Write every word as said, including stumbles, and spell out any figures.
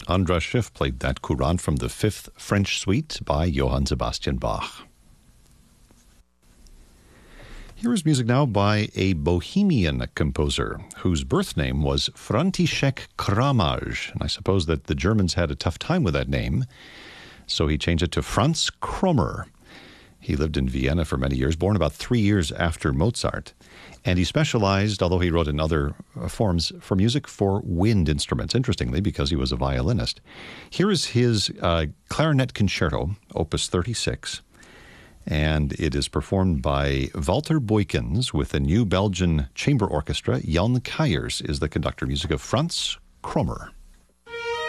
Andras Schiff played that courant from the Fifth French Suite by Johann Sebastian Bach. Here is music now by a Bohemian composer whose birth name was František Kramaj. And I suppose that the Germans had a tough time with that name, so he changed it to Franz Krommer. He lived in Vienna for many years, born about three years after Mozart. And he specialized, although he wrote in other forms, for music for wind instruments, interestingly, because he was a violinist. Here is his uh, clarinet concerto, opus thirty-six. And it is performed by Walter Boykins with the New Belgian Chamber Orchestra. Jan Kuyers is the conductor. Music of Franz Krommer.